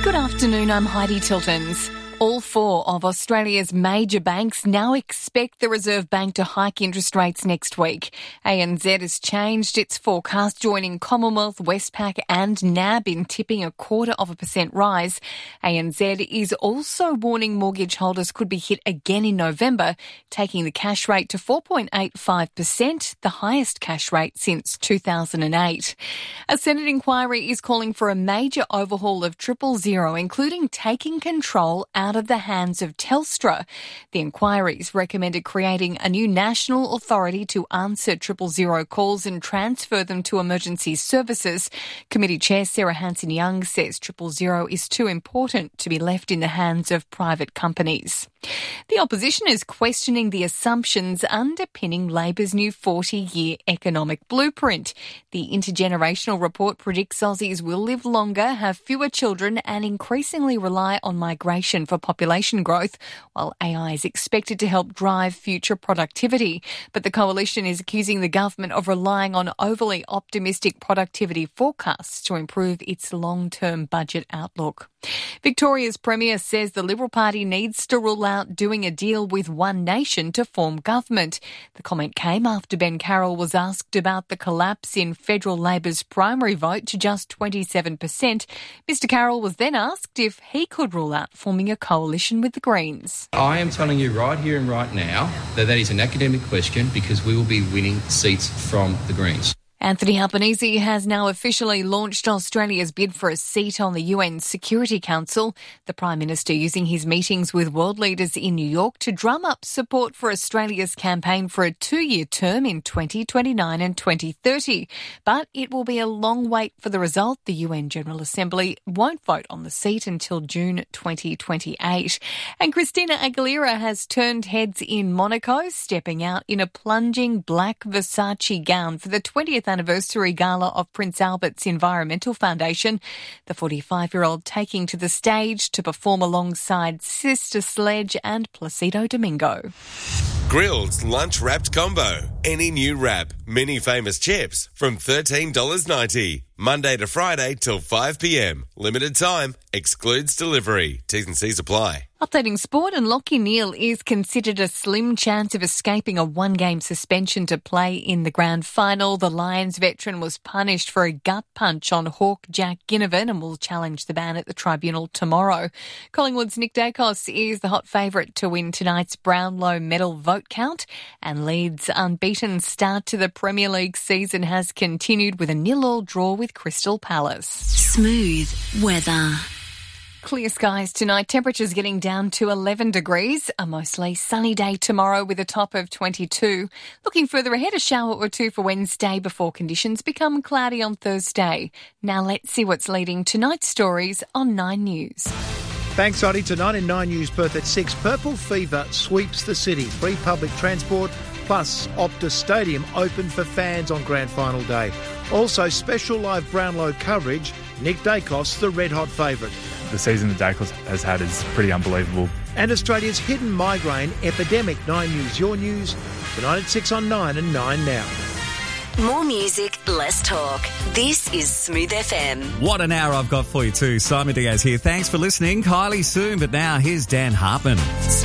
Good afternoon, I'm Heidi Tiltons. All four of Australia's major banks now expect the Reserve Bank to hike interest rates next week. ANZ has changed its forecast, joining Commonwealth, Westpac and NAB in tipping a 0.25% rise. ANZ is also warning mortgage holders could be hit again in November, taking the cash rate to 4.85%, the highest cash rate since 2008. A Senate inquiry is calling for a major overhaul of 000, including taking control out of the hands of Telstra. The inquiry's recommended creating a new national authority to answer 000 calls and transfer them to emergency services. Committee Chair Sarah Hanson-Young says 000 is too important to be left in the hands of private companies. The opposition is questioning the assumptions underpinning Labor's new 40-year economic blueprint. The intergenerational report predicts Aussies will live longer, have fewer children and increasingly rely on migration for population growth, while AI is expected to help drive future productivity. But the coalition is accusing the government of relying on overly optimistic productivity forecasts to improve its long-term budget outlook. Victoria's Premier says the Liberal Party needs to rule out doing a deal with One Nation to form government. The comment came after Ben Carroll was asked about the collapse in federal Labor's primary vote to just 27%. Mr Carroll was then asked if he could rule out forming a coalition with the Greens. I am telling you right here and right now that is an academic question because we will be winning seats from the Greens. Anthony Albanese has now officially launched Australia's bid for a seat on the UN Security Council. The Prime Minister using his meetings with world leaders in New York to drum up support for Australia's campaign for a 2-year term in 2029 and 2030. But it will be a long wait for the result. The UN General Assembly won't vote on the seat until June 2028. And Christina Aguilera has turned heads in Monaco, stepping out in a plunging black Versace gown for the 20th anniversary gala of Prince Albert's Environmental Foundation. The 45-year-old taking to the stage to perform alongside Sister Sledge and Placido Domingo. Grilled lunch wrapped combo. Any new wrap, mini famous chips from $13.90. Monday to Friday till 5 p.m. Limited time. Excludes delivery. T's and C's apply. Updating sport, and Lachie Neale is considered a slim chance of escaping a one-game suspension to play in the grand final. The Lions veteran was punished for a gut punch on Hawk Jack Ginnivan and will challenge the ban at the tribunal tomorrow. Collingwood's Nick Dacos is the hot favourite to win tonight's Brownlow medal vote count, and Leeds' unbeaten start to the Premier League season has continued with a 0-0 draw with Crystal Palace. Smooth weather. Clear skies tonight, temperatures getting down to 11 degrees. A mostly sunny day tomorrow with a top of 22. Looking further ahead, a shower or two for Wednesday before conditions become cloudy on Thursday. Now let's see what's leading tonight's stories on 9 News. Thanks, Heidi. Tonight in 9 News, Perth at 6, Purple Fever sweeps the city. Free public transport plus Optus Stadium open for fans on grand final day. Also, special live Brownlow coverage. Nick Dacos, the red-hot favourite. The season that Dacos has had is pretty unbelievable. And Australia's hidden migraine epidemic. 9 News, your news. Tonight at 6 on 9 and 9 now. More music, less talk. This is Smooth FM. What an hour I've got for you too. Simon Diaz here. Thanks for listening. Kylie soon, but now here's Dan Hartman.